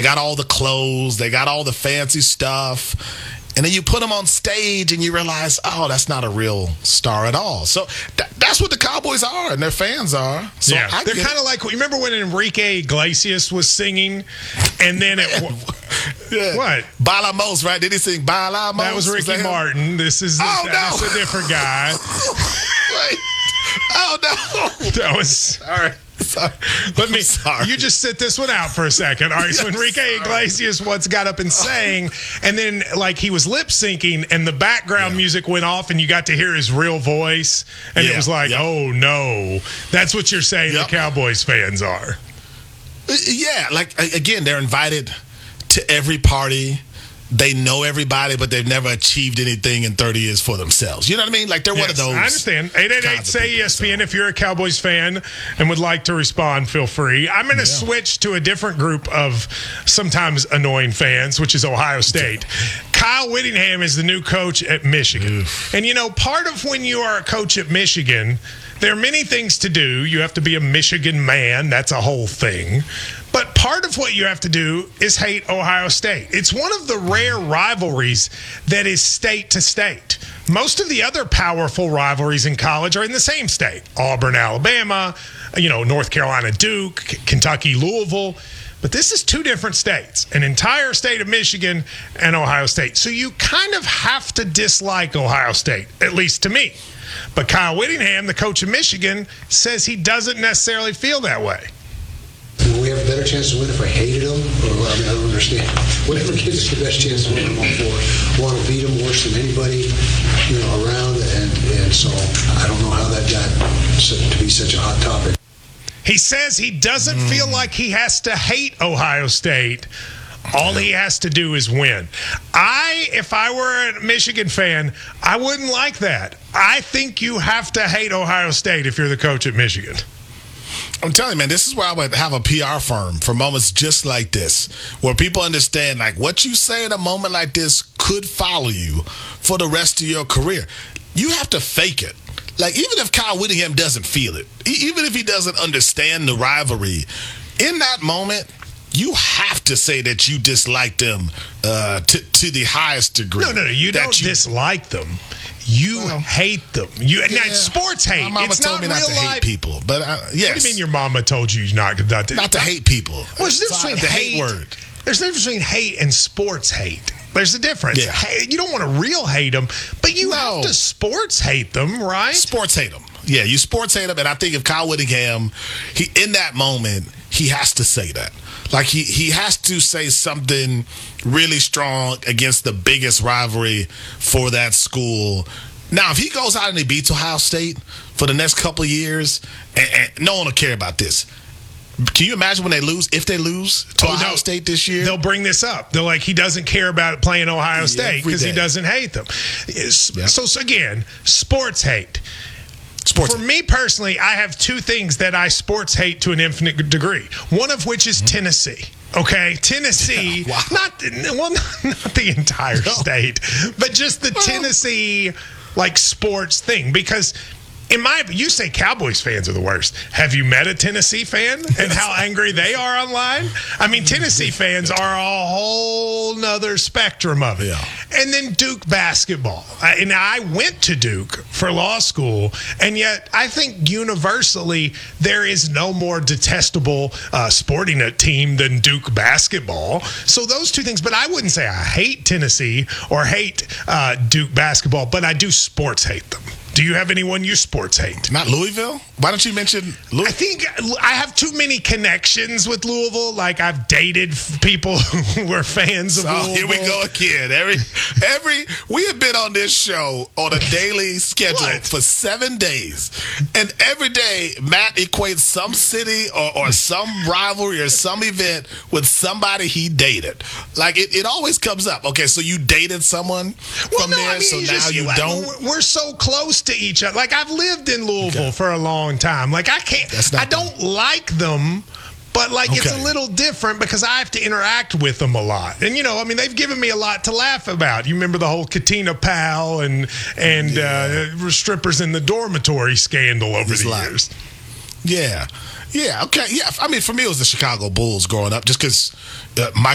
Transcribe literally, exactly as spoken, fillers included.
got all the clothes, they got all the fancy stuff. And then you put them on stage and you realize, oh, that's not a real star at all. So th- that's what the Cowboys are and their fans are. So yeah, I they're kind of like, you remember when Enrique Iglesias was singing and then it... yeah. What? Balamos, right? Did he sing Balamos? That was Ricky was Martin. This is oh, that's no. a different guy. Wait. Oh, no. That was... All right. Sorry. Let me. Sorry. You just sit this one out for a second. All right. So Enrique Iglesias once got up and sang, and then like he was lip syncing, and the background yeah. music went off, and you got to hear his real voice, and yeah. it was like, yep. oh no, that's what you're saying. Yep. The Cowboys fans are. Yeah. Like again, they're invited to every party. They know everybody, but they've never achieved anything in thirty years for themselves. You know what I mean? Like, they're yes, one of those. I understand. eight eight eight, say E S P N if you're a Cowboys fan and would like to respond, feel free. I'm going to yeah. switch to a different group of sometimes annoying fans, which is Ohio State. Kyle Whittingham is the new coach at Michigan. Oof. And, you know, part of when you are a coach at Michigan, there are many things to do. You have to be a Michigan man. That's a whole thing. But part of what you have to do is hate Ohio State. It's one of the rare rivalries that is state to state. Most of the other powerful rivalries in college are in the same state. Auburn, Alabama, you know, North Carolina, Duke, Kentucky, Louisville. But this is two different states, an entire state of Michigan and Ohio State. So you kind of have to dislike Ohio State, at least to me. But Kyle Whittingham, the coach of Michigan, says he doesn't necessarily feel that way. Will we have a better chance to win if I hated them? Or, I mean, I don't understand. Whatever gives us the best chance to win, I'm all for. Want to beat them worse than anybody, you know, around. And, and so I don't know how that got to be such a hot topic. He says he doesn't mm. feel like he has to hate Ohio State. All he has to do is win. I, if I were a Michigan fan, I wouldn't like that. I think you have to hate Ohio State if you're the coach at Michigan. I'm telling you, man, this is where I would have a P R firm for moments just like this, where people understand, like, what you say in a moment like this could follow you for the rest of your career. You have to fake it. Like, even if Kyle Whittingham doesn't feel it, even if he doesn't understand the rivalry, in that moment, you have to say that you dislike them uh, to, to the highest degree. No, no, no. You don't you, dislike them. You well, hate them. You yeah, now, sports hate. My mama it's told not me not real to life. hate people, but uh, yes. What do you mean your mama told you not, not to not to hate people? Well, there's a difference between the hate. hate word. There's a difference between hate and sports hate. There's a difference. Yeah. Hey, you don't want to real hate them, but you no. have to sports hate them, right? Sports hate them. Yeah, you sports hate them, and I think if Kyle Whittingham, he in that moment, he has to say that. Like, he, he has to say something really strong against the biggest rivalry for that school. Now, if he goes out and he beats Ohio State for the next couple of years, and, and no one will care about this. Can you imagine when they lose, if they lose to oh, Ohio no. State this year? They'll bring this up. They're like, he doesn't care about playing Ohio State because he doesn't hate them. Yep. So, so, again, sports hate. Sports For hate. me personally, I have two things that I sports hate to an infinite degree, one of which is mm-hmm. Tennessee. Okay, Tennessee, wow. not well, not, not the entire no. state, but just the well. Tennessee like sports thing. Because in my, you say Cowboys fans are the worst. Have you met a Tennessee fan and how angry they are online? I mean, Tennessee fans are a whole nother spectrum of it. Yeah. And then Duke basketball. I, and I went to Duke for law school, and yet I think universally there is no more detestable uh, sporting a team than Duke basketball. So those two things, but I wouldn't say I hate Tennessee or hate uh, Duke basketball, but I do sports hate them. Do you have anyone you sports hate? Not Louisville? Why don't you mention Louisville? I think I have too many connections with Louisville. Like, I've dated people who were fans of so, Louisville. Here we go again. Every, every, we have been on this show on a daily schedule What? for seven days. And every day, Matt equates some city or, or some rivalry or some event with somebody he dated. Like, it, it always comes up. Okay, so you dated someone well, from no, there, I mean, so you now just, you like, don't? We're so close to each other. Like, I've lived in Louisville okay. for a long time. Like, I can't, I don't them. like them, but like okay. it's a little different because I have to interact with them a lot. And, you know, I mean, they've given me a lot to laugh about. You remember the whole Katina Powell and, and yeah. uh, strippers in the dormitory scandal over it's the like, years. Yeah. Yeah, okay. Yeah, I mean, for me, it was the Chicago Bulls growing up just because uh, my